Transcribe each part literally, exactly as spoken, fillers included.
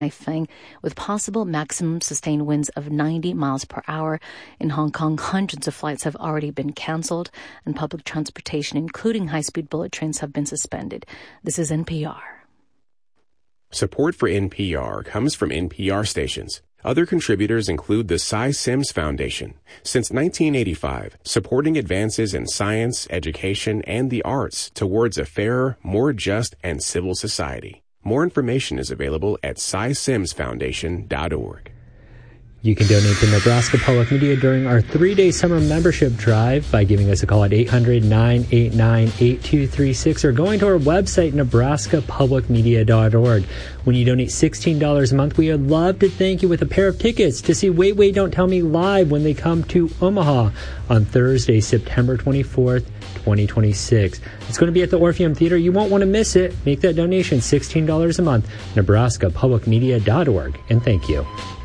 Feng, with possible maximum sustained winds of ninety miles per hour. In Hong Kong, hundreds of flights have already been cancelled, and public transportation, including high-speed bullet trains, have been suspended. This is N P R. Support for N P R comes from N P R stations. Other contributors include the Cy Sims Foundation. Since nineteen eighty-five, supporting advances in science, education, and the arts towards a fairer, more just, and civil society. More information is available at cy sims foundation dot org. You can donate to Nebraska Public Media during our three-day summer membership drive by giving us a call at eight hundred, nine eight nine, eight two three six or going to our website, nebraska public media dot org. When you donate sixteen dollars a month, we would love to thank you with a pair of tickets to see Wait, Wait, Don't Tell Me live when they come to Omaha on Thursday, September twenty-fourth, twenty twenty-six. It's going to be at the Orpheum Theater. You won't want to miss it. Make that donation, sixteen dollars a month, nebraska public media dot org. And thank you.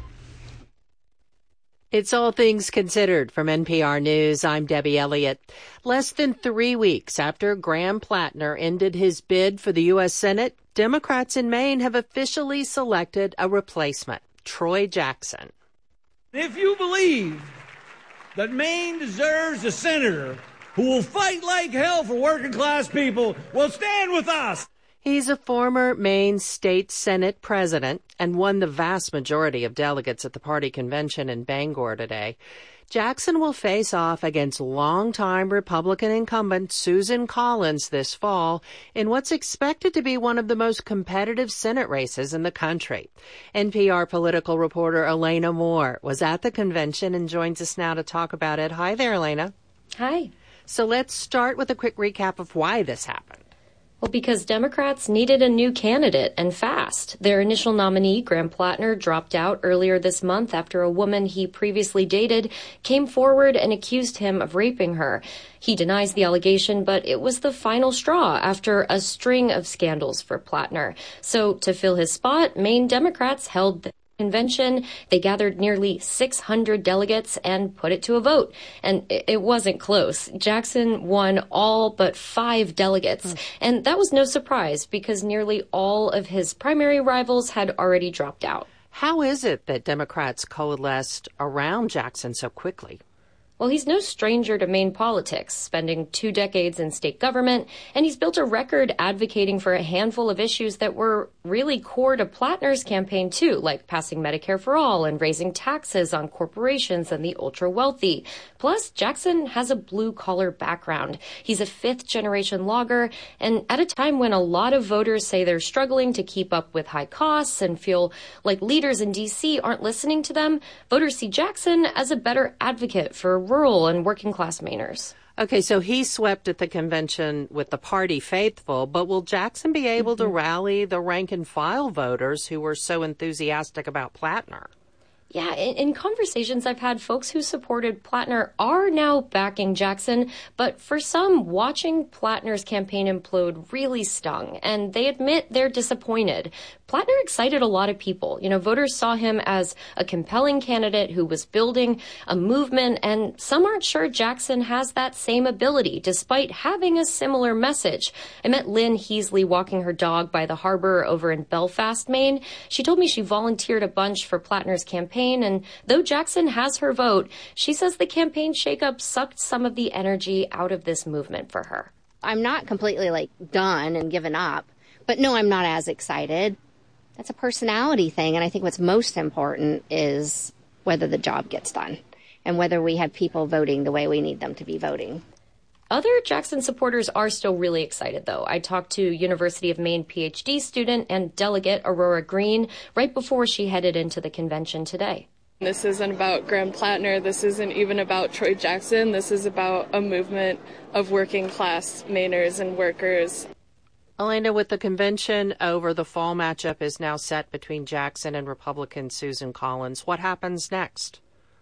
It's All Things Considered from N P R News. I'm Debbie Elliott. Less than three weeks after Graham Plattner ended his bid for the U S Senate, Democrats in Maine have officially selected a replacement, Troy Jackson. If you believe that Maine deserves a senator who will fight like hell for working class people, well, stand with us. He's a former Maine State Senate president and won the vast majority of delegates at the party convention in Bangor today. Jackson will face off against longtime Republican incumbent Susan Collins this fall in what's expected to be one of the most competitive Senate races in the country. N P R political reporter Elena Moore was at the convention and joins us now to talk about it. Hi there, Elena. Hi. So let's start with a quick recap of why this happened. Well, because Democrats needed a new candidate, and fast. Their initial nominee, Graham Plattner, dropped out earlier this month after a woman he previously dated came forward and accused him of raping her. He denies the allegation, but it was the final straw after a string of scandals for Plattner. So to fill his spot, Maine Democrats held the convention. They gathered nearly six hundred delegates and put it to a vote. And it wasn't close. Jackson won all but five delegates. Mm. And that was no surprise because nearly all of his primary rivals had already dropped out. How is it that Democrats coalesced around Jackson so quickly? Well, he's no stranger to Maine politics, spending two decades in state government, and he's built a record advocating for a handful of issues that were really core to Plattner's campaign, too, like passing Medicare for all and raising taxes on corporations and the ultra-wealthy. Plus, Jackson has a blue-collar background. He's a fifth-generation logger, and at a time when a lot of voters say they're struggling to keep up with high costs and feel like leaders in D C aren't listening to them, voters see Jackson as a better advocate for rural and working class Mainers. Okay, so he swept at the convention with the party faithful, but will Jackson be able mm-hmm. to rally the rank and file voters who were so enthusiastic about Plattner? Yeah, in, in conversations I've had, folks who supported Plattner are now backing Jackson, but for some, watching Plattner's campaign implode really stung, and they admit they're disappointed. Plattner excited a lot of people. You know, voters saw him as a compelling candidate who was building a movement, and some aren't sure Jackson has that same ability, despite having a similar message. I met Lynn Heasley walking her dog by the harbor over in Belfast, Maine. She told me she volunteered a bunch for Plattner's campaign, and though Jackson has her vote, she says the campaign shakeup sucked some of the energy out of this movement for her. I'm not completely, like, done and given up, but no, I'm not as excited. That's a personality thing, and I think what's most important is whether the job gets done and whether we have people voting the way we need them to be voting. Other Jackson supporters are still really excited, though. I talked to University of Maine PhD student and delegate Aurora Green right before she headed into the convention today. This isn't about Graham Plattner. This isn't even about Troy Jackson. This is about a movement of working class Mainers and workers. Elena, with the convention over, the fall matchup is now set between Jackson and Republican Susan Collins. What happens next?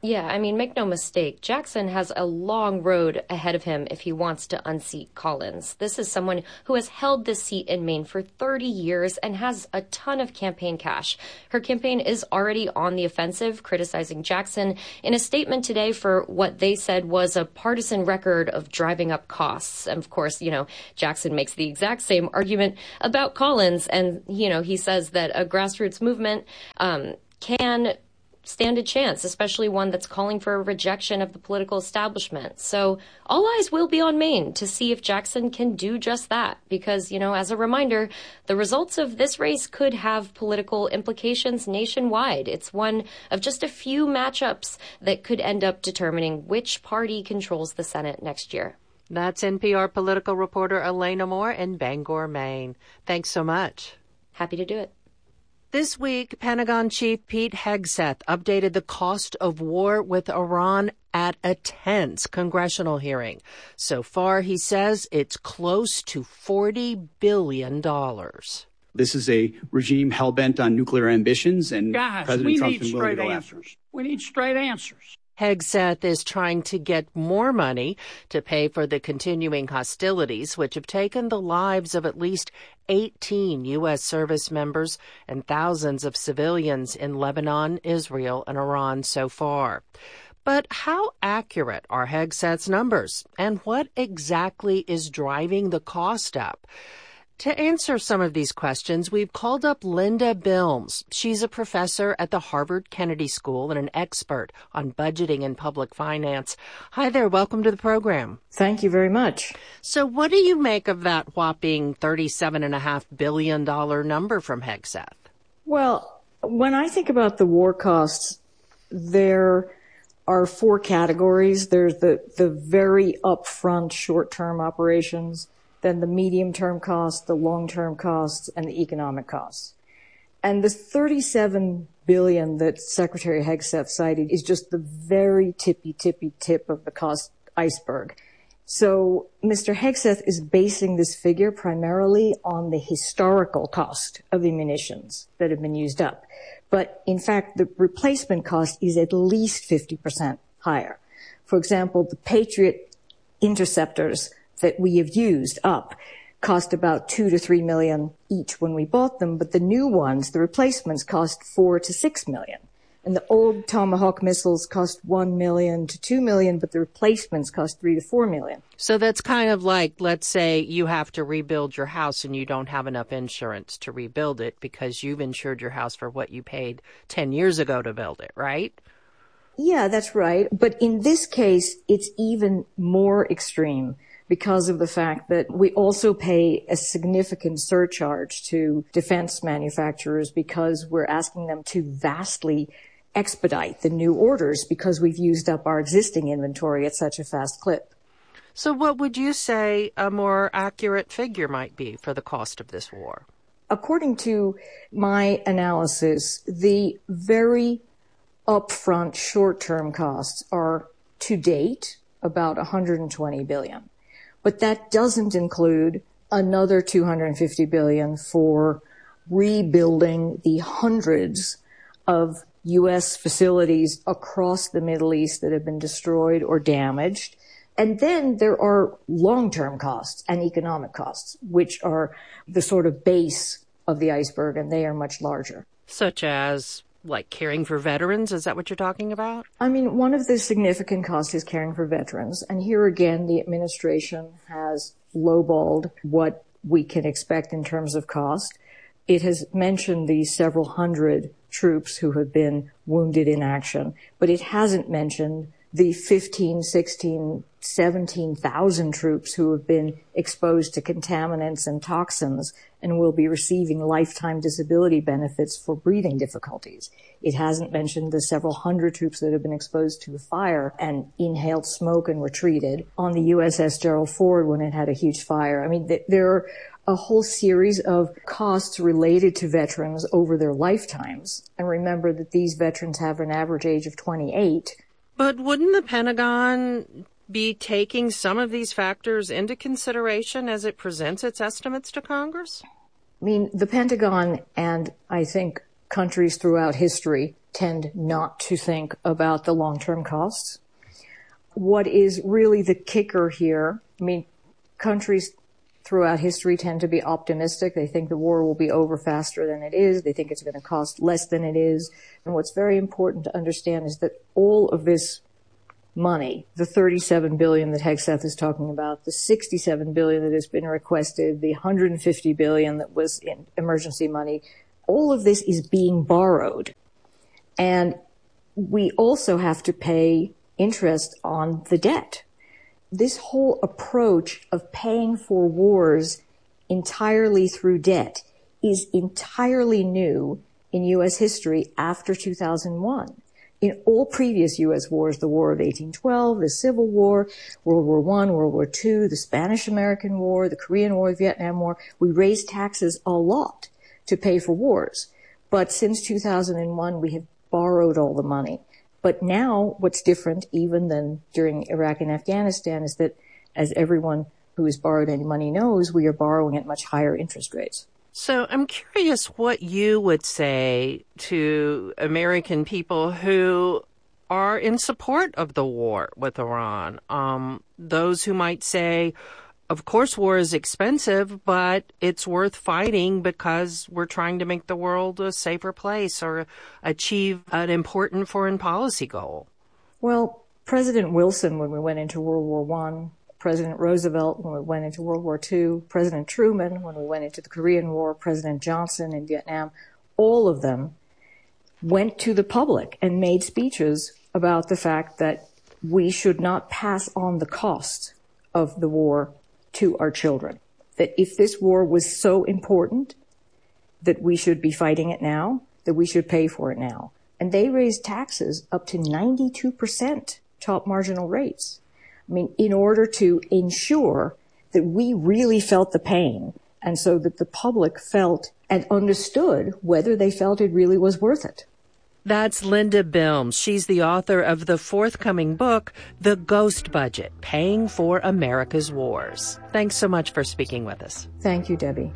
Yeah, I mean, make no mistake, Jackson has a long road ahead of him if he wants to unseat Collins. This is someone who has held this seat in Maine for thirty years and has a ton of campaign cash. Her campaign is already on the offensive, criticizing Jackson in a statement today for what they said was a partisan record of driving up costs. And of course, you know, Jackson makes the exact same argument about Collins. And, you know, he says that a grassroots movement um, can stand a chance, especially one that's calling for a rejection of the political establishment. So all eyes will be on Maine to see if Jackson can do just that. Because, you know, as a reminder, the results of this race could have political implications nationwide. It's one of just a few matchups that could end up determining which party controls the Senate next year. That's N P R political reporter Elena Moore in Bangor, Maine. Thanks so much. Happy to do it. This week, Pentagon Chief Pete Hegseth updated the cost of war with Iran at a tense congressional hearing. So far, he says it's close to forty billion dollars. This is a regime hell-bent on nuclear ambitions, and Guys, President we Trump's need been willing to straight go answers. after. We need straight answers. Hegseth is trying to get more money to pay for the continuing hostilities, which have taken the lives of at least eighteen U S service members and thousands of civilians in Lebanon, Israel, and Iran so far. But how accurate are Hegseth's numbers, and what exactly is driving the cost up? To answer some of these questions, we've called up Linda Bilmes. She's a professor at the Harvard Kennedy School and an expert on budgeting and public finance. Hi there. Welcome to the program. Thank you very much. So what do you make of that whopping thirty-seven point five billion dollars number from Hegseth? Well, when I think about the war costs, there are four categories. There's the, the very upfront short-term operations, then the medium-term costs, the long-term costs, and the economic costs. And the thirty-seven billion dollars that Secretary Hegseth cited is just the very tippy-tippy tip of the cost iceberg. So Mister Hegseth is basing this figure primarily on the historical cost of the munitions that have been used up. But in fact, the replacement cost is at least fifty percent higher. For example, the Patriot interceptors that we have used up cost about two to three million each when we bought them, but the new ones, the replacements, cost four to six million. And the old Tomahawk missiles cost one million to two million, but the replacements cost three to four million. So that's kind of like, let's say you have to rebuild your house and you don't have enough insurance to rebuild it because you've insured your house for what you paid ten years ago to build it, right? Yeah, that's right. But in this case, it's even more extreme, because of the fact that we also pay a significant surcharge to defense manufacturers because we're asking them to vastly expedite the new orders because we've used up our existing inventory at such a fast clip. So what would you say a more accurate figure might be for the cost of this war? According to my analysis, the very upfront short-term costs are, to date, about one hundred twenty billion dollars. But that doesn't include another two hundred fifty billion dollars for rebuilding the hundreds of U S facilities across the Middle East that have been destroyed or damaged. And then there are long-term costs and economic costs, which are the sort of base of the iceberg, and they are much larger. Such as, like, caring for veterans? Is that what you're talking about? I mean, one of the significant costs is caring for veterans. And here again, the administration has lowballed what we can expect in terms of cost. It has mentioned the several hundred troops who have been wounded in action, but it hasn't mentioned the fifteen, sixteen, seventeen thousand troops who have been exposed to contaminants and toxins and will be receiving lifetime disability benefits for breathing difficulties. It hasn't mentioned the several hundred troops that have been exposed to fire and inhaled smoke and were treated on the U S S Gerald Ford when it had a huge fire. I mean, th- there are a whole series of costs related to veterans over their lifetimes. And remember that these veterans have an average age of twenty-eight. But wouldn't the Pentagon be taking some of these factors into consideration as it presents its estimates to Congress? I mean, the Pentagon and I think countries throughout history tend not to think about the long-term costs. What is really the kicker here, I mean, countries throughout history tend to be optimistic. They think the war will be over faster than it is. They think it's going to cost less than it is. And what's very important to understand is that all of this money, the thirty-seven billion dollars that Hegseth is talking about, the sixty-seven billion dollars that has been requested, the one hundred fifty billion dollars that was in emergency money, all of this is being borrowed. And we also have to pay interest on the debt. This whole approach of paying for wars entirely through debt is entirely new in U S history after two thousand one. In all previous U S wars, the War of eighteen twelve, the Civil War, World War One, World War Two, the Spanish-American War, the Korean War, the Vietnam War, we raised taxes a lot to pay for wars. But since two thousand one, we have borrowed all the money. But now what's different even than during Iraq and Afghanistan is that, as everyone who has borrowed any money knows, we are borrowing at much higher interest rates. So I'm curious what you would say to American people who are in support of the war with Iran. Um, those who might say, of course, war is expensive, but it's worth fighting because we're trying to make the world a safer place or achieve an important foreign policy goal. Well, President Wilson, when we went into World War One, President Roosevelt, when we went into World War Two, President Truman, when we went into the Korean War, President Johnson in Vietnam, all of them went to the public and made speeches about the fact that we should not pass on the cost of the war to our children. That if this war was so important that we should be fighting it now, that we should pay for it now. And they raised taxes up to ninety-two percent top marginal rates. I mean, in order to ensure that we really felt the pain and so that the public felt and understood whether they felt it really was worth it. That's Linda Bilmes. She's the author of the forthcoming book, The Ghost Budget, Paying for America's Wars. Thanks so much for speaking with us. Thank you, Debbie.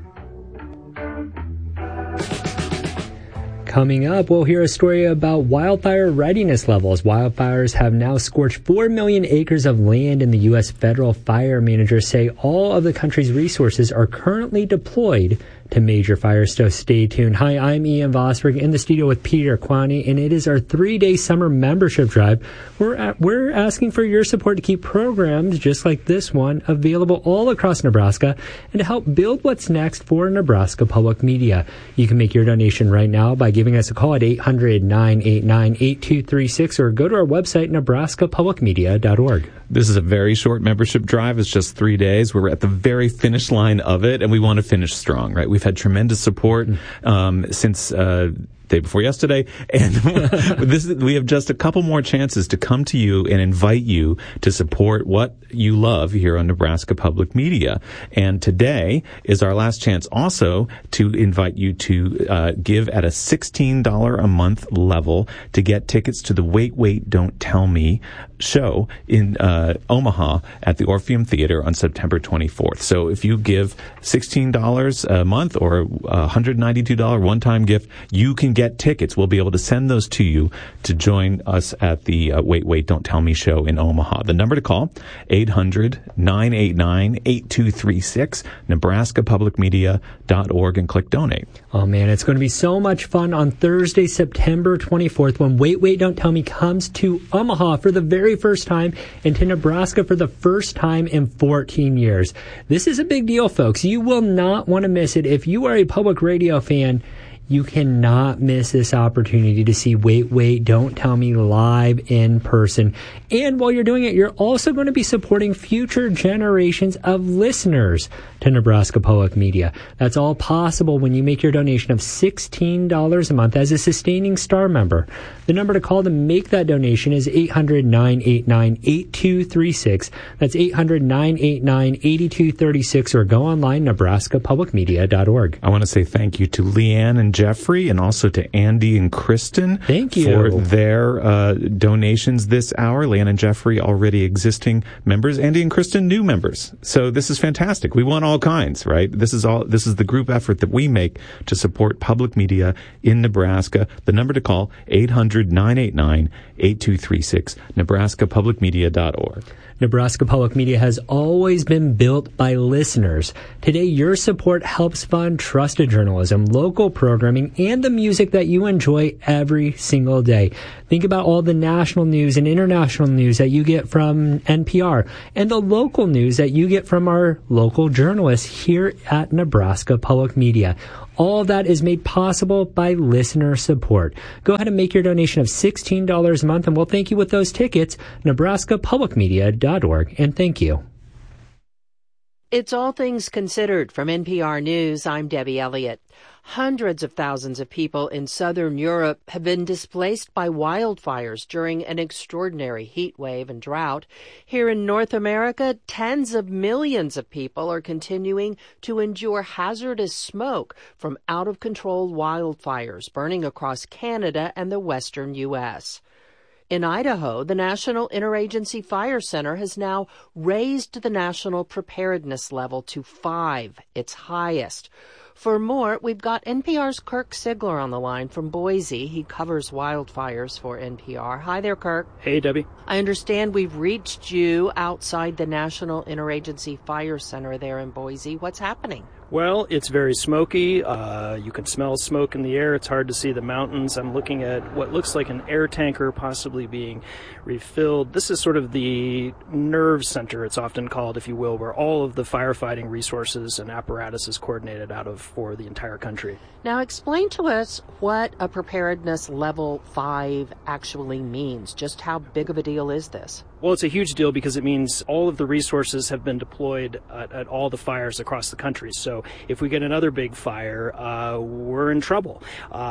Coming up, we'll hear a story about wildfire readiness levels. Wildfires have now scorched four million acres of land, and the U S federal fire managers say all of the country's resources are currently deployed to major fires, so stay tuned. Hi, I'm Ian Vosberg in the studio with Peter Kwani, and it is our three-day summer membership drive. We're at, we're asking for your support to keep programs just like this one available all across Nebraska and to help build what's next for Nebraska Public Media. You can make your donation right now by giving us a call at eight hundred, nine eight nine, eight two three six or go to our website, nebraska public media dot org. This is a very short membership drive. It's just three days. We're at the very finish line of it, and we want to finish strong, right? We've had tremendous support um, since uh day before yesterday, and this we have just a couple more chances to come to you and invite you to support what you love here on Nebraska Public Media. And today is our last chance also to invite you to uh, give at a sixteen dollars a month level to get tickets to the Wait, Wait, Don't Tell Me show in uh, Omaha at the Orpheum Theater on September twenty-fourth. So if you give sixteen dollars a month or a one hundred ninety-two dollars one-time gift, you can get tickets. We'll be able to send those to you to join us at the uh, Wait, Wait, Don't Tell Me show in Omaha. The number to call, eight hundred, nine eight nine, eight two three six, nebraska public media dot org, and click donate. Oh man, it's going to be so much fun on Thursday, September twenty-fourth, when Wait, Wait, Don't Tell Me comes to Omaha for the very first time and to Nebraska for the first time in fourteen years. This is a big deal, folks. You will not want to miss it. If you are a public radio fan, you cannot miss this opportunity to see Wait, Wait, Don't Tell Me live in person. And while you're doing it, you're also going to be supporting future generations of listeners to Nebraska Public Media. That's all possible when you make your donation of sixteen dollars a month as a sustaining star member. The number to call to make that donation is eight hundred, nine eight nine, eight two three six. That's eight hundred, nine eight nine, eight two three six, or go online, nebraska public media dot org. I want to say thank you to Leanne and Jeffrey, and also to Andy and Kristen. Thank you. For their uh, donations this hour. Leanne and Jeffrey, already existing members. Andy and Kristen, new members. So this is fantastic. We want all kinds, right? This is all. This is the group effort that we make to support public media in Nebraska. The number to call, eight hundred, nine eight nine, eight two three six, nebraska public media dot org. Nebraska Public Media has always been built by listeners. Today, your support helps fund trusted journalism, local programming, and the music that you enjoy every single day. Think about all the national news and international news that you get from N P R and the local news that you get from our local journalists here at Nebraska Public Media. All of that is made possible by listener support. Go ahead and make your donation of sixteen dollars a month, and we'll thank you with those tickets, nebraska public media dot org, and thank you. It's All Things Considered from N P R News. I'm Debbie Elliott. Hundreds of thousands of people in southern Europe have been displaced by wildfires during an extraordinary heat wave and drought. Here in North America, tens of millions of people are continuing to endure hazardous smoke from out-of-control wildfires burning across Canada and the western U S In Idaho, the National Interagency Fire Center has now raised the national preparedness level to five, its highest. For more, we've got N P R's Kirk Sigler on the line from Boise. He covers wildfires for N P R. Hi there, Kirk. Hey, Debbie. I understand we've reached you outside the National Interagency Fire Center there in Boise. What's happening? Well, it's very smoky. Uh, you can smell smoke in the air. It's hard to see the mountains. I'm looking at what looks like an air tanker possibly being refilled. This is sort of the nerve center, it's often called, if you will, where all of the firefighting resources and apparatus is coordinated out of for the entire country. Now, explain to us what a preparedness level five actually means. Just how big of a deal is this? Well, it's a huge deal because it means all of the resources have been deployed at, at all the fires across the country. So if we get another big fire, uh, we're in trouble.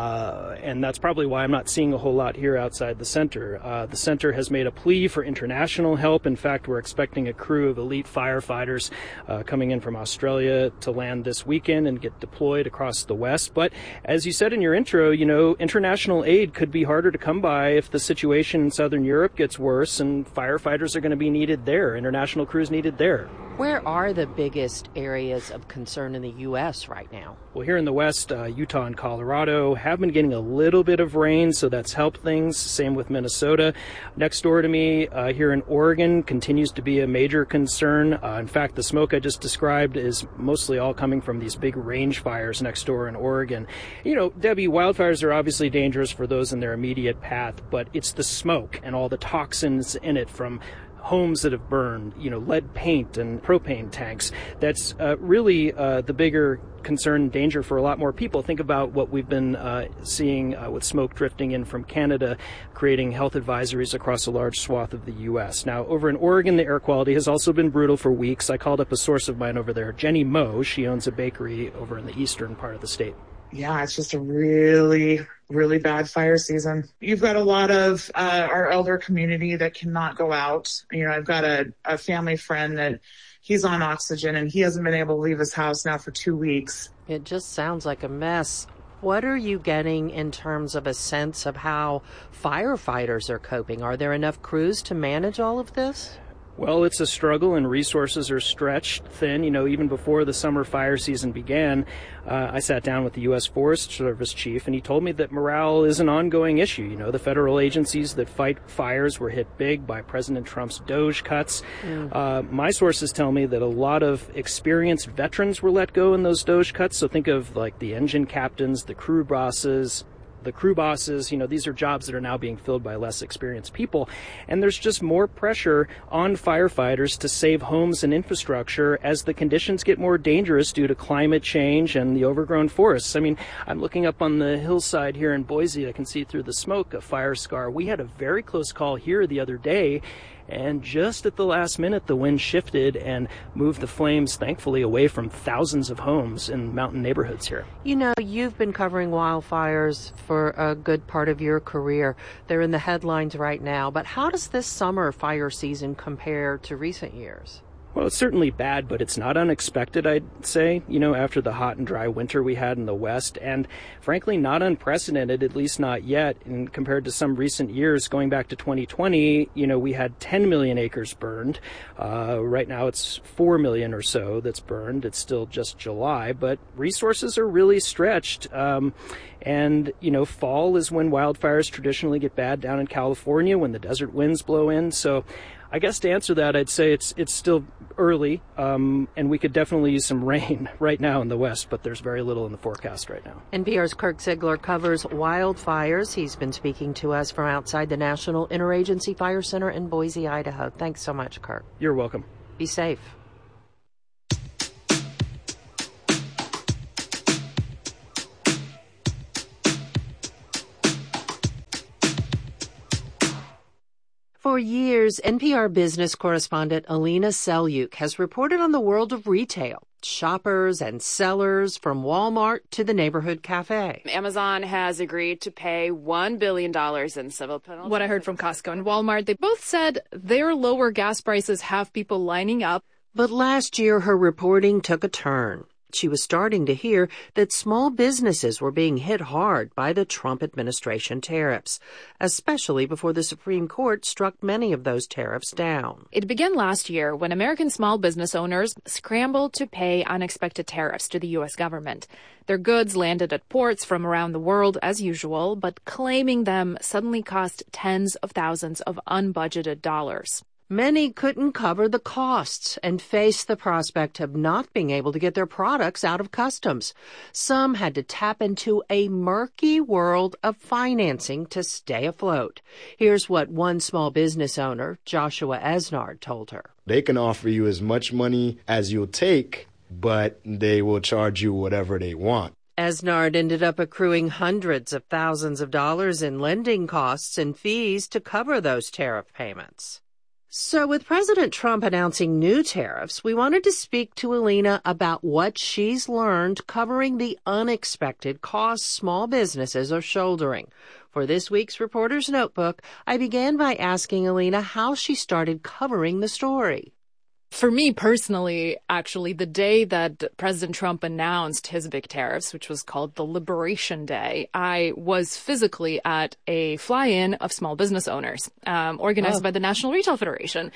Uh, and that's probably why I'm not seeing a whole lot here outside the center. Uh, the center has made a plea for international help. In fact, we're expecting a crew of elite firefighters uh, coming in from Australia to land this weekend and get deployed across the West. But as you said in your intro, you know, international aid could be harder to come by if the situation in southern Europe gets worse and fire Firefighters are going to be needed there. International crews needed there. Where are the biggest areas of concern in the U S right now? Well, here in the West, uh, Utah and Colorado have been getting a little bit of rain, so that's helped things. Same with Minnesota. Next door to me, uh, here in Oregon, continues to be a major concern. Uh, in fact, the smoke I just described is mostly all coming from these big range fires next door in Oregon. You know, Debbie, wildfires are obviously dangerous for those in their immediate path, but it's the smoke and all the toxins in it from homes that have burned, you know, lead paint and propane tanks. That's uh, really uh, the bigger concern and danger for a lot more people. Think about what we've been uh, seeing uh, with smoke drifting in from Canada, creating health advisories across a large swath of the U S. Now, over in Oregon, the air quality has also been brutal for weeks. I called up a source of mine over there, Jenny Moe. She owns a bakery over in the eastern part of the state. Yeah, it's just a really, really bad fire season. You've got a lot of uh, our elder community that cannot go out. You know, I've got a, a family friend that he's on oxygen and he hasn't been able to leave his house now for two weeks. It just sounds like a mess. What are you getting in terms of a sense of how firefighters are coping? Are there enough crews to manage all of this? Well, it's a struggle and resources are stretched thin. You know, even before the summer fire season began, uh, I sat down with the U S Forest Service chief and he told me that morale is an ongoing issue. You know, the federal agencies that fight fires were hit big by President Trump's DOGE cuts. Mm. Uh, my sources tell me that a lot of experienced veterans were let go in those DOGE cuts. So think of like the engine captains, the crew bosses, the crew bosses, you know, these are jobs that are now being filled by less experienced people. And there's just more pressure on firefighters to save homes and infrastructure as the conditions get more dangerous due to climate change and the overgrown forests. I mean, I'm looking up on the hillside here in Boise. I can see through the smoke a fire scar. We had a very close call here the other day. And just at the last minute, the wind shifted and moved the flames, thankfully, away from thousands of homes in mountain neighborhoods here. You know, you've been covering wildfires for a good part of your career. They're in the headlines right now. But how does this summer fire season compare to recent years? Well, it's certainly bad, but it's not unexpected, I'd say, you know, after the hot and dry winter we had in the West, and frankly, not unprecedented, at least not yet. And compared to some recent years, going back to twenty twenty, you know, we had ten million acres burned. Uh, right now it's four million or so that's burned. It's still just July, but resources are really stretched. Um, and, you know, fall is when wildfires traditionally get bad down in California, when the desert winds blow in. So I guess to answer that, I'd say it's it's still early, um, and we could definitely use some rain right now in the West, but there's very little in the forecast right now. N P R's Kirk Ziegler covers wildfires. He's been speaking to us from outside the National Interagency Fire Center in Boise, Idaho. Thanks so much, Kirk. You're welcome. Be safe. For years, N P R business correspondent Alina Selyuk has reported on the world of retail, shoppers and sellers from Walmart to the neighborhood cafe. Amazon has agreed to pay one billion dollars in civil penalties. What I heard from Costco and Walmart, they both said their lower gas prices have people lining up. But last year, her reporting took a turn. She was starting to hear that small businesses were being hit hard by the Trump administration tariffs, especially before the Supreme Court struck many of those tariffs down. It began last year when American small business owners scrambled to pay unexpected tariffs to the U S government. Their goods landed at ports from around the world as usual, but claiming them suddenly cost tens of thousands of unbudgeted dollars. Many couldn't cover the costs and faced the prospect of not being able to get their products out of customs. Some had to tap into a murky world of financing to stay afloat. Here's what one small business owner, Joshua Esnard, told her. They can offer you as much money as you'll take, but they will charge you whatever they want. Esnard ended up accruing hundreds of thousands of dollars in lending costs and fees to cover those tariff payments. So with President Trump announcing new tariffs, we wanted to speak to Alina about what she's learned covering the unexpected costs small businesses are shouldering. For this week's Reporter's Notebook, I began by asking Alina how she started covering the story. For me personally, actually, the day that President Trump announced his big tariffs, which was called the Liberation Day, I was physically at a fly-in of small business owners, um, organized oh. by the National Retail Federation.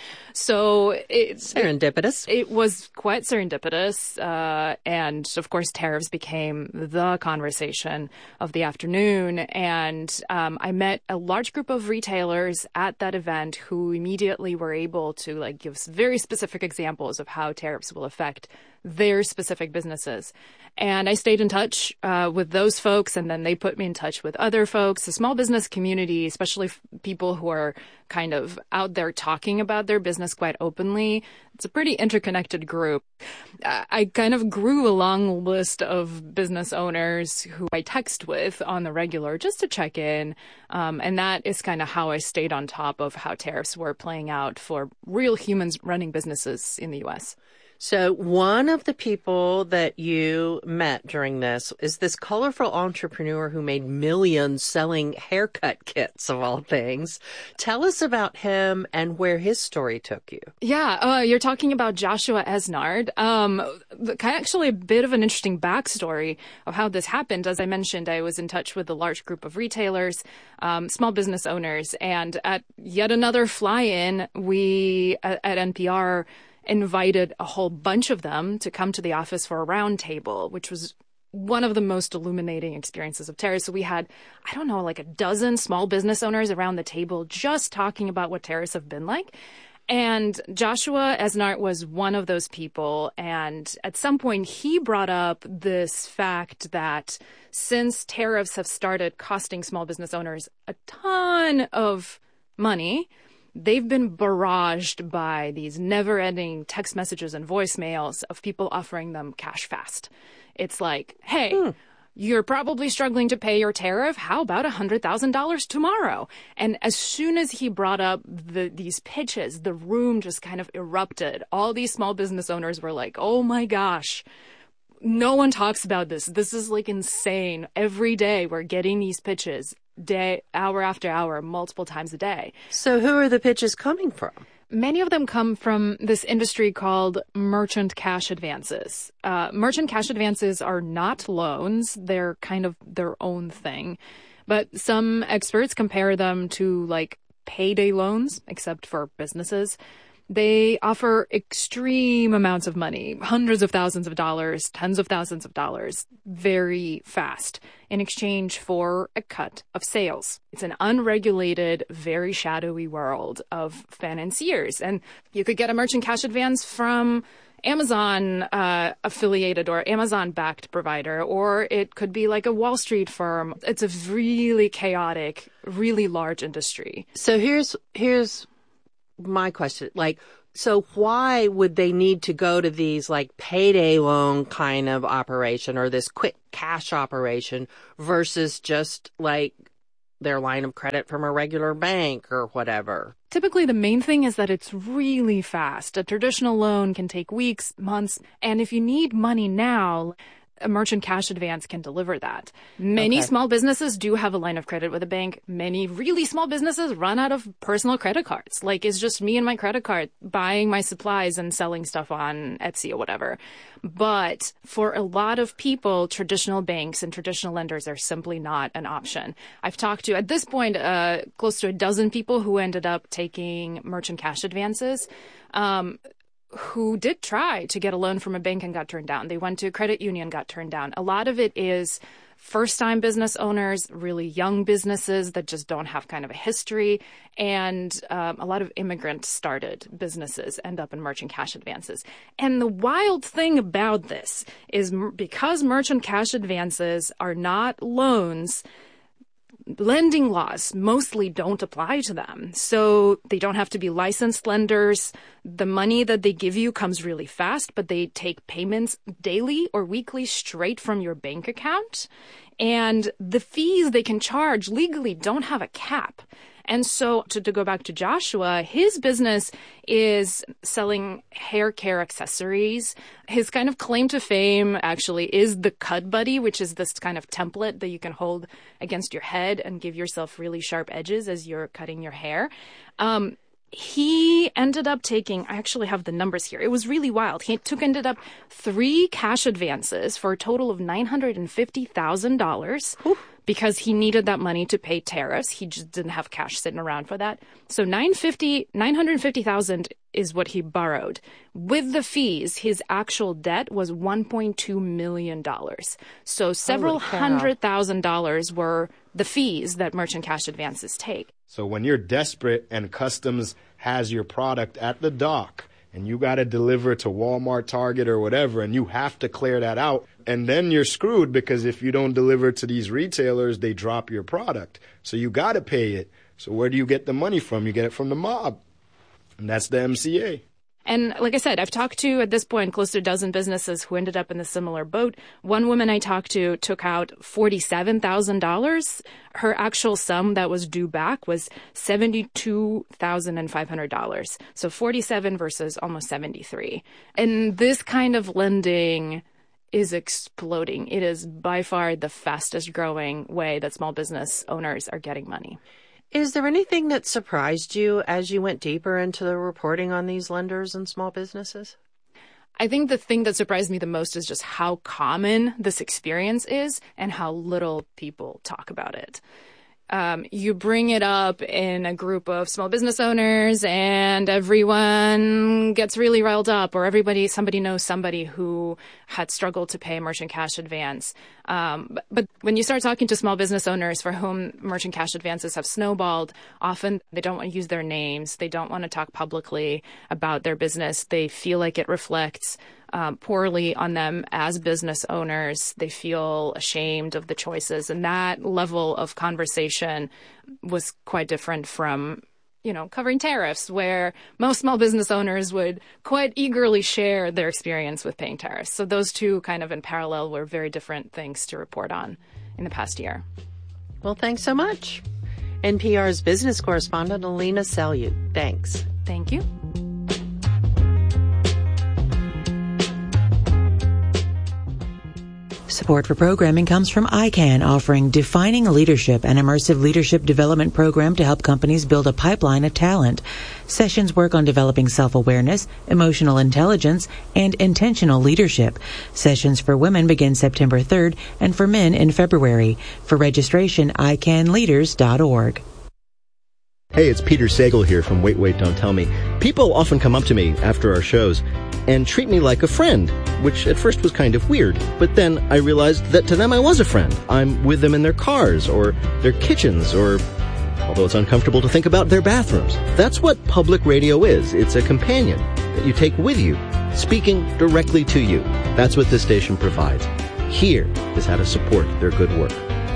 So it, serendipitous. It, it was quite serendipitous. Uh, and of course, tariffs became the conversation of the afternoon. And um, I met a large group of retailers at that event who immediately were able to like give very specific examples of how tariffs will affect their specific businesses. And I stayed in touch uh, with those folks, and then they put me in touch with other folks. The small business community, especially f- people who are kind of out there talking about their business quite openly, it's a pretty interconnected group. I, I kind of grew a long list of business owners who I text with on the regular just to check in. Um, and that is kind of how I stayed on top of how tariffs were playing out for real humans running businesses in the U S. So one of the people that you met during this is this colorful entrepreneur who made millions selling haircut kits, of all things. Tell us about him and where his story took you. Yeah, uh, you're talking about Joshua Esnard. Um, actually, a bit of an interesting backstory of how this happened. As I mentioned, I was in touch with a large group of retailers, um, small business owners, and at yet another fly-in, we at, at N P R invited a whole bunch of them to come to the office for a round table, which was one of the most illuminating experiences of tariffs. So we had, I don't know, like a dozen small business owners around the table just talking about what tariffs have been like. And Joshua Esnard was one of those people. And at some point, he brought up this fact that since tariffs have started costing small business owners a ton of money, they've been barraged by these never-ending text messages and voicemails of people offering them cash fast. It's like, hey, mm. you're probably struggling to pay your tariff. How about one hundred thousand dollars tomorrow? And as soon as he brought up the, these pitches, the room just kind of erupted. All these small business owners were like, oh my gosh, no one talks about this. This is like insane. Every day we're getting these pitches. Day, hour after hour, multiple times a day. So who are the pitches coming from? Many of them come from this industry called merchant cash advances. Uh, merchant cash advances are not loans. They're kind of their own thing. But some experts compare them to like payday loans, except for businesses. They offer extreme amounts of money, hundreds of thousands of dollars, tens of thousands of dollars, very fast, in exchange for a cut of sales. It's an unregulated, very shadowy world of financiers. And you could get a merchant cash advance from Amazon uh, affiliated or Amazon backed provider, or it could be like a Wall Street firm. It's a really chaotic, really large industry. So here's here's my question. Like, so why would they need to go to these like payday loan kind of operation or this quick cash operation versus just like their line of credit from a regular bank or whatever? Typically, the main thing is that it's really fast. A traditional loan can take weeks, months, and if you need money now, a merchant cash advance can deliver that. Many okay. small businesses do have a line of credit with a bank. Many really small businesses run out of personal credit cards. Like, it's just me and my credit card buying my supplies and selling stuff on Etsy or whatever. But for a lot of people, traditional banks and traditional lenders are simply not an option. I've talked to, at this point, uh, close to a dozen people who ended up taking merchant cash advances. Um, who did try to get a loan from a bank and got turned down. They went to a credit union, got turned down. A lot of it is first-time business owners, really young businesses that just don't have kind of a history, and um, a lot of immigrant-started businesses end up in merchant cash advances. And the wild thing about this is m- because merchant cash advances are not loans, lending laws mostly don't apply to them. So they don't have to be licensed lenders. The money that they give you comes really fast, but they take payments daily or weekly straight from your bank account. And the fees they can charge legally don't have a cap. And so to, to go back to Joshua, his business is selling hair care accessories. His kind of claim to fame actually is the Cut Buddy, which is this kind of template that you can hold against your head and give yourself really sharp edges as you're cutting your hair. Um, He ended up taking, I actually have the numbers here. It was really wild. He took, ended up three cash advances for a total of nine hundred fifty thousand dollars because he needed that money to pay tariffs. He just didn't have cash sitting around for that. So nine hundred fifty thousand dollars is what he borrowed. With the fees, his actual debt was one point two million dollars. So several hundred thousand dollars were the fees that merchant cash advances take. So when you're desperate and Customs has your product at the dock and you got to deliver to Walmart, Target, or whatever, and you have to clear that out, and then you're screwed because if you don't deliver to these retailers, they drop your product. So you got to pay it. So where do you get the money from? You get it from the mob. And that's the M C A. And like I said, I've talked to, at this point, close to a dozen businesses who ended up in a similar boat. One woman I talked to took out forty-seven thousand dollars. Her actual sum that was due back was seventy-two thousand five hundred dollars. So forty-seven versus almost seventy-three. And this kind of lending is exploding. It is by far the fastest growing way that small business owners are getting money. Is there anything that surprised you as you went deeper into the reporting on these lenders and small businesses? I think the thing that surprised me the most is just how common this experience is and how little people talk about it. Um, you bring it up in a group of small business owners and everyone gets really riled up, or everybody, somebody knows somebody who had struggled to pay a merchant cash advance. Um, but, but when you start talking to small business owners for whom merchant cash advances have snowballed, often they don't want to use their names. They don't want to talk publicly about their business. They feel like it reflects Um, poorly on them as business owners. They feel ashamed of the choices. And that level of conversation was quite different from, you know, covering tariffs, where most small business owners would quite eagerly share their experience with paying tariffs. So those two kind of in parallel were very different things to report on in the past year. Well, thanks so much. N P R's business correspondent, Alina Selyuth. Thanks. Thank you. Support for programming comes from I CANN, offering Defining Leadership, an immersive leadership development program to help companies build a pipeline of talent. Sessions work on developing self-awareness, emotional intelligence, and intentional leadership. Sessions for women begin September third and for men in February. For registration, i can leaders dot org. Hey, it's Peter Sagal here from Wait, Wait, Don't Tell Me. People often come up to me after our shows and treat me like a friend, which at first was kind of weird. But then I realized that to them I was a friend. I'm with them in their cars or their kitchens or, although it's uncomfortable to think about, their bathrooms. That's what public radio is. It's a companion that you take with you, speaking directly to you. That's what this station provides. Here is how to support their good work.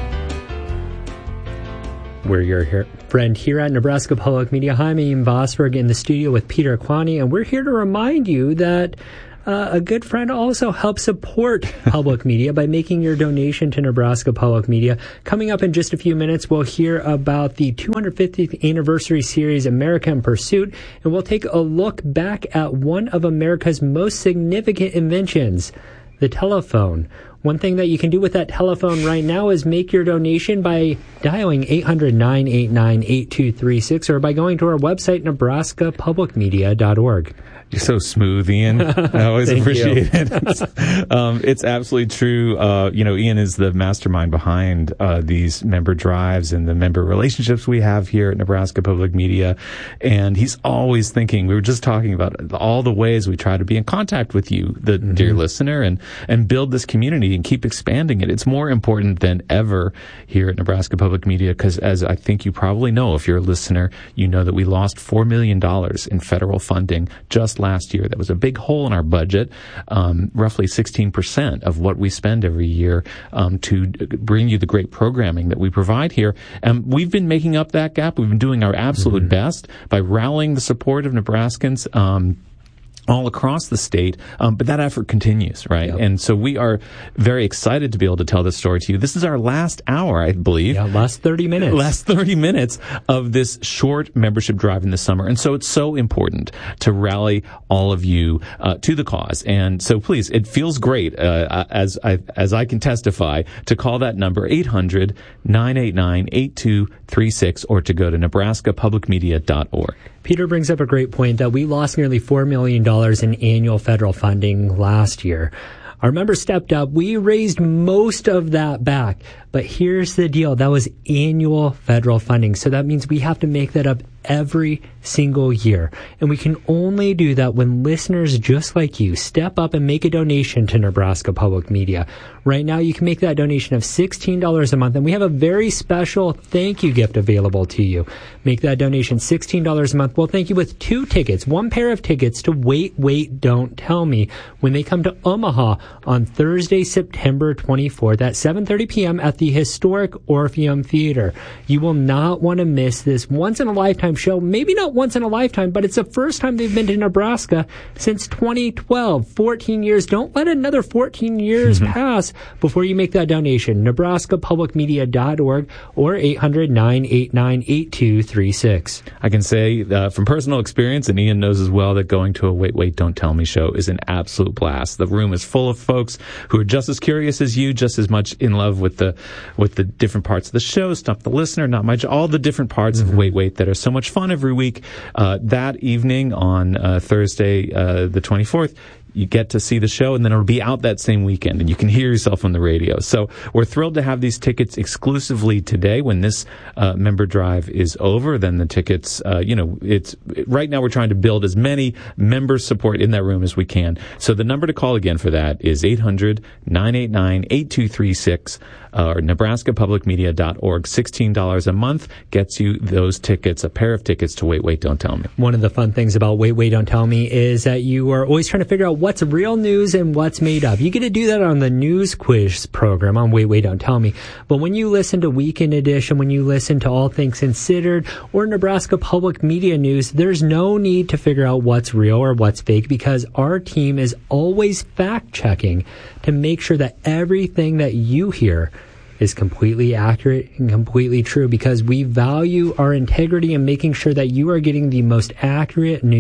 We're your here, friend here at Nebraska Public Media. Hi, I'm Ian Vosberg in the studio with Peter Aquani, and we're here to remind you that uh, a good friend also helps support public media by making your donation to Nebraska Public Media. Coming up in just a few minutes, we'll hear about the two hundred fiftieth anniversary series America in Pursuit, and we'll take a look back at one of America's most significant inventions, the telephone. One thing that you can do with that telephone right now is make your donation by dialing eight hundred, nine eight nine, eight two three six or by going to our website, nebraska public media dot org. You're so smooth, Ian. I always appreciate it. um, it's absolutely true. Uh, you know, Ian is the mastermind behind uh, these member drives and the member relationships we have here at Nebraska Public Media. And he's always thinking, we were just talking about all the ways we try to be in contact with you, the mm-hmm. dear listener, and, and build this community and keep expanding it. It's more important than ever here at Nebraska Public Media because, as I think you probably know, if you're a listener, you know that we lost four million dollars in federal funding just last year. That was a big hole in our budget, um, roughly sixteen percent of what we spend every year um, to bring you the great programming that we provide here. And we've been making up that gap. We've been doing our absolute mm-hmm. best by rallying the support of Nebraskans um all across the state, um, but that effort continues, right? Yep. And so we are very excited to be able to tell this story to you. This is our last hour, I believe. Yeah, last thirty minutes. Last thirty minutes of this short membership drive in the summer. And so it's so important to rally all of you uh, to the cause. And so please, it feels great, uh, as I, as I can testify, to call that number, eight hundred, nine eight nine, eight two three six, or to go to nebraska public media dot org. Peter brings up a great point that we lost nearly four million dollars in annual federal funding last year. Our members stepped up. We raised most of that back. But here's the deal. That was annual federal funding. So that means we have to make that up every single year. And we can only do that when listeners just like you step up and make a donation to Nebraska Public Media. Right now, you can make that donation of sixteen dollars a month, and we have a very special thank you gift available to you. Make that donation sixteen dollars a month. We'll thank you with two tickets, one pair of tickets to Wait, Wait, Don't Tell Me when they come to Omaha on Thursday, September twenty-fourth at seven thirty p.m. at the historic Orpheum Theater. You will not want to miss this once-in-a-lifetime show. Maybe not once in a lifetime, but it's the first time they've been to Nebraska since twenty twelve. fourteen years. Don't let another fourteen years mm-hmm. pass before you make that donation. nebraska public media dot org or eight hundred, nine eight nine, eight two three six. I can say uh, from personal experience, and Ian knows as well, that going to a Wait, Wait, Don't Tell Me show is an absolute blast. The room is full of folks who are just as curious as you, just as much in love with the with the different parts of the show, Stump the Listener, Not My Job, all the different parts mm-hmm. of Wait, Wait that are so much fun every week. Uh, that evening on uh, Thursday, uh, the twenty-fourth, you get to see the show, and then it'll be out that same weekend, and you can hear yourself on the radio. So we're thrilled to have these tickets exclusively today. When this uh, member drive is over, then the tickets, uh, you know, it's right now we're trying to build as many member support in that room as we can. So the number to call again for that is eight hundred, nine eight nine, eight two three six. Uh, or nebraska public media dot org. sixteen dollars a month gets you those tickets, a pair of tickets to Wait, Wait, Don't Tell Me. One of the fun things about Wait, Wait, Don't Tell Me is that you are always trying to figure out what's real news and what's made up. You get to do that on the news quiz program on Wait, Wait, Don't Tell Me. But when you listen to Weekend Edition, when you listen to All Things Considered or Nebraska Public Media News, there's no need to figure out what's real or what's fake because our team is always fact-checking to make sure that everything that you hear is completely accurate and completely true because we value our integrity and making sure that you are getting the most accurate news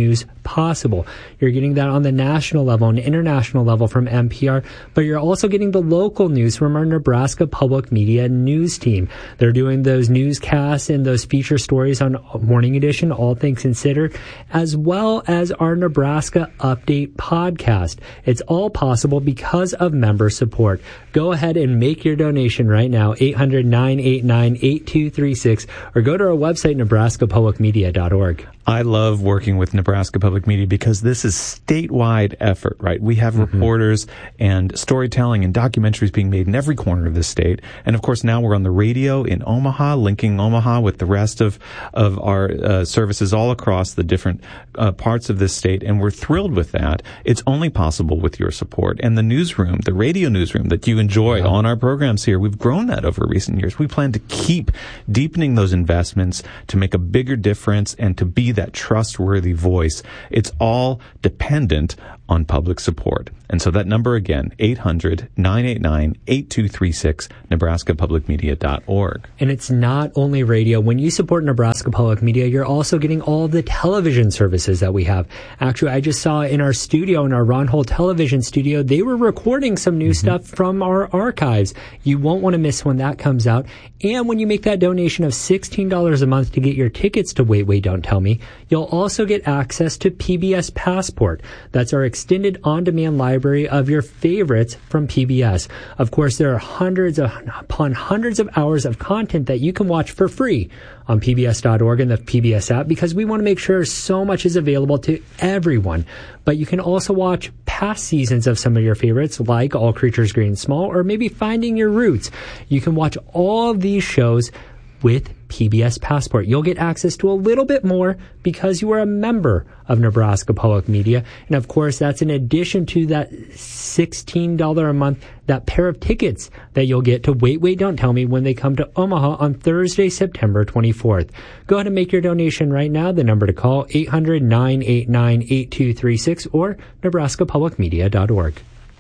possible. You're getting that on the national level and international level from N P R, but you're also getting the local news from our Nebraska Public Media news team. They're doing those newscasts and those feature stories on Morning Edition, All Things Considered, as well as our Nebraska Update podcast. It's all possible because of member support. Go ahead and make your donation right now, eight hundred, nine eight nine, eight two three six, or go to our website, nebraska public media dot org. I love working with Nebraska Public Media because this is statewide effort, right? We have mm-hmm. reporters and storytelling and documentaries being made in every corner of the state. And of course, now we're on the radio in Omaha, linking Omaha with the rest of, of our uh, services all across the different uh, parts of this state. And we're thrilled with that. It's only possible with your support. And the newsroom, the radio newsroom that you enjoy yeah. on our programs here, we've grown that over recent years. We plan to keep deepening those investments to make a bigger difference and to be that trustworthy voice. It's all dependent on public support. And so that number again, eight hundred, nine eight nine, eight two three six, nebraska public media dot org. And it's not only radio. When you support Nebraska Public Media, you're also getting all the television services that we have. Actually, I just saw in our studio, in our Ron Hull television studio, they were recording some new mm-hmm. stuff from our archives. You won't want to miss when that comes out. And when you make that donation of sixteen dollars a month to get your tickets to Wait, Wait, Don't Tell Me, you'll also get access to P B S Passport. That's our extended on-demand library of your favorites from P B S. Of course, there are hundreds of, upon hundreds of hours of content that you can watch for free on P B S dot org and the P B S app, because we want to make sure so much is available to everyone. But you can also watch past seasons of some of your favorites, like All Creatures Great and Small, or maybe Finding Your Roots. You can watch all of these shows with P B S Passport. You'll get access to a little bit more because you are a member of Nebraska Public Media. And of course, that's in addition to that sixteen dollars a month, that pair of tickets that you'll get to Wait, Wait, Don't Tell Me when they come to Omaha on Thursday, September twenty-fourth. Go ahead and make your donation right now. The number to call, eight hundred, nine eight nine, eight two three six or nebraska public media dot org.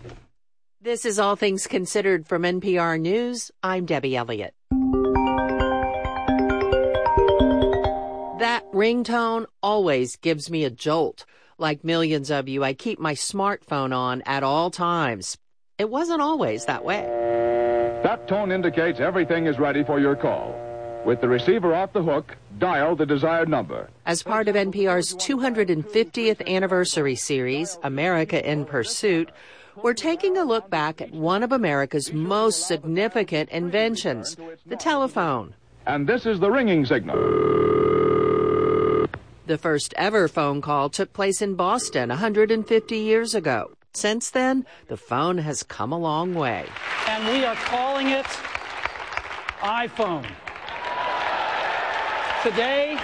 This is All Things Considered from N P R News. I'm Debbie Elliott. That ringtone always gives me a jolt. Like millions of you, I keep my smartphone on at all times. It wasn't always that way. That tone indicates everything is ready for your call. With the receiver off the hook, dial the desired number. As part of N P R's two hundred fiftieth anniversary series, America in Pursuit, we're taking a look back at one of America's most significant inventions, the telephone. And this is the ringing signal. The first ever phone call took place in Boston one hundred fifty years ago. Since then, the phone has come a long way. And we are calling it iPhone. Today,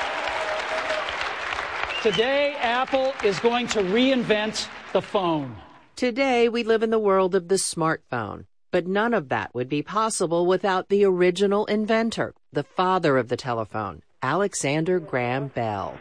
today, Apple is going to reinvent the phone. Today, we live in the world of the smartphone. But none of that would be possible without the original inventor, the father of the telephone, Alexander Graham Bell.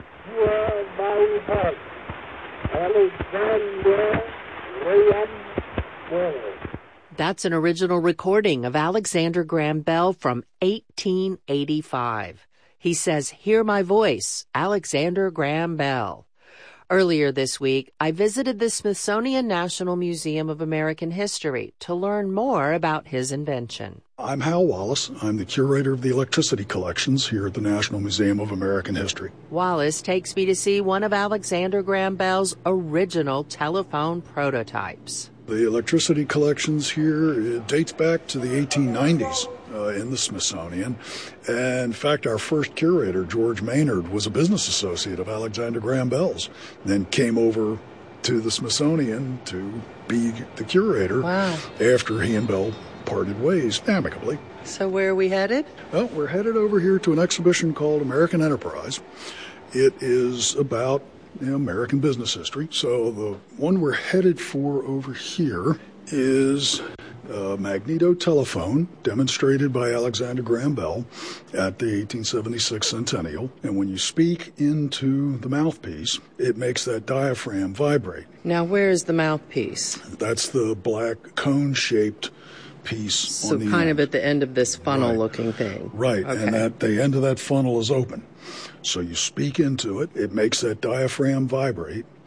Alexander Graham Bell. That's an original recording of Alexander Graham Bell from eighteen eighty-five. He says, "Hear my voice, Alexander Graham Bell." Earlier this week, I visited the Smithsonian National Museum of American History to learn more about his invention. I'm Hal Wallace. I'm the curator of the electricity collections here at the National Museum of American History. Wallace takes me to see one of Alexander Graham Bell's original telephone prototypes. The electricity collections here, it dates back to the eighteen nineties. Uh, in the Smithsonian. And in fact, our first curator, George Maynard, was a business associate of Alexander Graham Bell's, then came over to the Smithsonian to be the curator. Wow. After he and Bell parted ways amicably. So where are we headed? Well, we're headed over here to an exhibition called American Enterprise. It is about you know, American business history. So the one we're headed for over here is a magnetotelephone demonstrated by Alexander Graham Bell at the eighteen seventy-six centennial. And when you speak into the mouthpiece, it makes that diaphragm vibrate. Now, where is the mouthpiece? That's the black cone-shaped piece so on the kind end. of at the end of this funnel-looking thing. Right, okay. And at the end of that funnel is open. So you speak into it, it makes that diaphragm vibrate,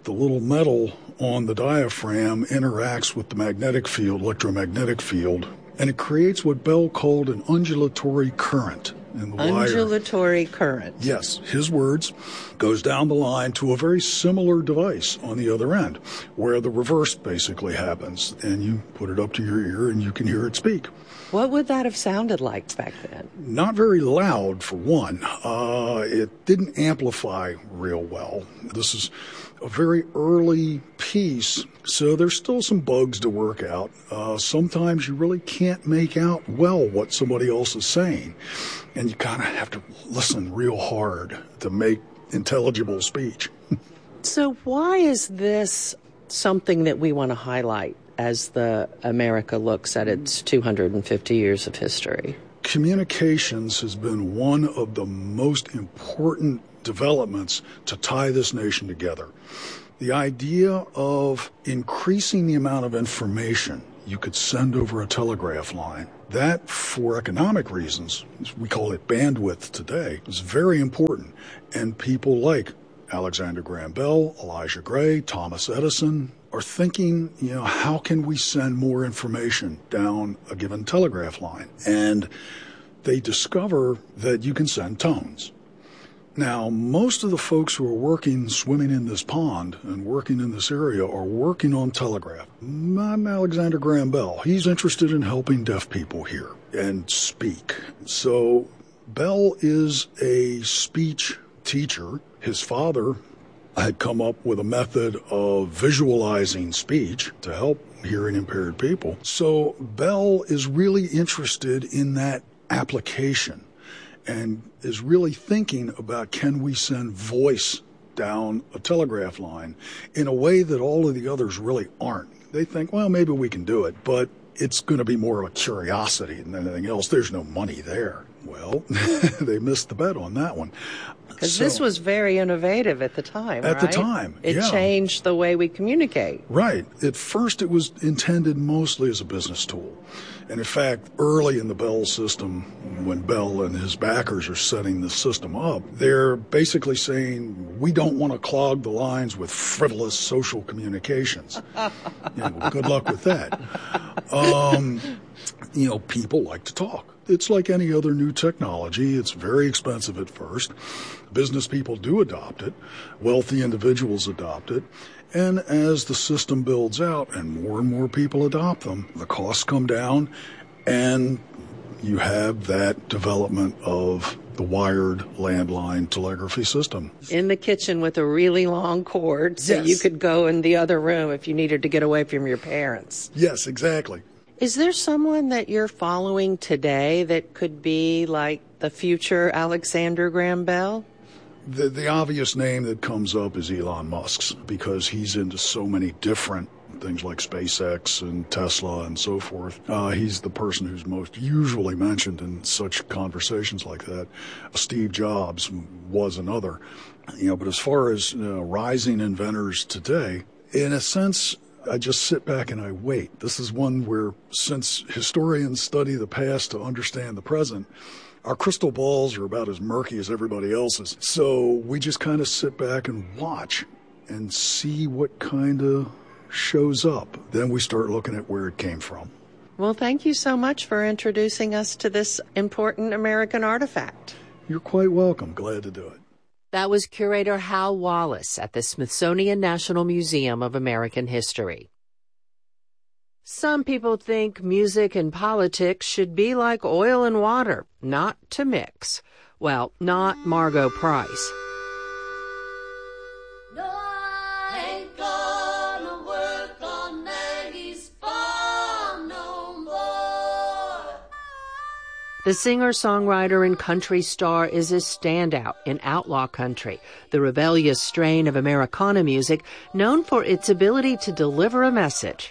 the little metal on the diaphragm interacts with the magnetic field, electromagnetic field, and it creates what Bell called an undulatory current in the wire. Undulatory current. Yes, his words, goes down the line to a very similar device on the other end, where the reverse basically happens, and you put it up to your ear and you can hear it speak. What would that have sounded like back then? Not very loud, for one. Uh, it didn't amplify real well. This is a very early piece, so there's still some bugs to work out. Uh, sometimes you really can't make out well what somebody else is saying, and you kind of have to listen real hard to make intelligible speech. So why is this something that we want to highlight as the America looks at its two hundred fifty years of history? Communications has been one of the most important developments to tie this nation together. The idea of increasing the amount of information you could send over a telegraph line, that, for economic reasons, we call it bandwidth today, is very important. And people like Alexander Graham Bell, Elijah Gray, Thomas Edison are thinking, you know, how can we send more information down a given telegraph line? And they discover that you can send tones. Now, most of the folks who are working, swimming in this pond and working in this area are working on telegraph. I'm Alexander Graham Bell. He's interested in helping deaf people hear and speak. So Bell is a speech teacher. His father had come up with a method of visualizing speech to help hearing impaired people. So Bell is really interested in that application and is really thinking about, can we send voice down a telegraph line in a way that all of the others really aren't. They think, well, maybe we can do it, but it's going to be more of a curiosity than anything else. There's no money there. Well, they missed the bet on that one. Because So- this was very innovative at the time, At the right? time, It yeah. changed the way we communicate. Right. At first, it was intended mostly as a business tool. And in fact, early in the Bell system, when Bell and his backers are setting the system up, they're basically saying, we don't want to clog the lines with frivolous social communications. You know, well, good luck with that. Um, you know, people like to talk. It's like any other new technology. It's very expensive at first. Business people do adopt it. Wealthy individuals adopt it. And as the system builds out and more and more people adopt them, the costs come down and you have that development of the wired landline telegraphy system. In the kitchen with a really long cord so Yes. you could go in the other room if you needed to get away from your parents. Yes, exactly. Is there someone that you're following today that could be like the future Alexander Graham Bell? The, the obvious name that comes up is Elon Musk's, because he's into so many different things like SpaceX and Tesla and so forth. Uh, he's the person who's most usually mentioned in such conversations like that. Steve Jobs was another. You know, but as far as you know, rising inventors today, in a sense, I just sit back and I wait. This is one where, since historians study the past to understand the present, our crystal balls are about as murky as everybody else's. So we just kind of sit back and watch and see what kind of shows up. Then we start looking at where it came from. Well, thank you so much for introducing us to this important American artifact. You're quite welcome. Glad to do it. That was curator Hal Wallace at the Smithsonian National Museum of American History. Some people think music and politics should be like oil and water, not to mix. Well, not Margot Price. The singer-songwriter and country star is a standout in outlaw country, the rebellious strain of Americana music known for its ability to deliver a message.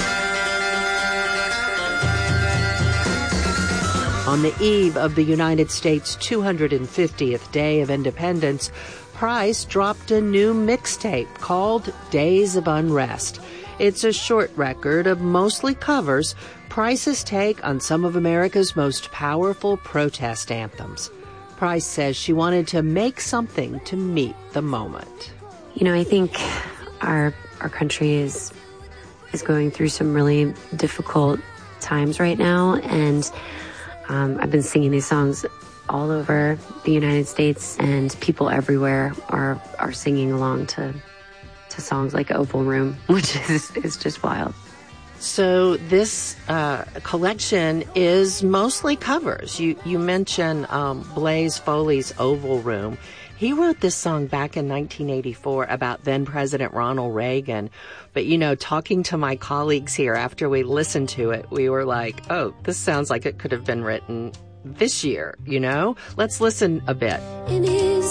On the eve of the United States' two hundred fiftieth Day of Independence, Price dropped a new mixtape called Days of Unrest. It's a short record of mostly covers, Price's take on some of America's most powerful protest anthems. Price says she wanted to make something to meet the moment. You know, I think our our country is is going through some really difficult times right now, and um, I've been singing these songs all over the United States, and people everywhere are are singing along to to songs like Oval Room, which is is just wild. So this uh, collection is mostly covers. You you mentioned um, Blaze Foley's Oval Room. He wrote this song back in nineteen eighty-four about then President Ronald Reagan. But, you know, talking to my colleagues here after we listened to it, we were like, oh, this sounds like it could have been written this year, you know? Let's listen a bit. In his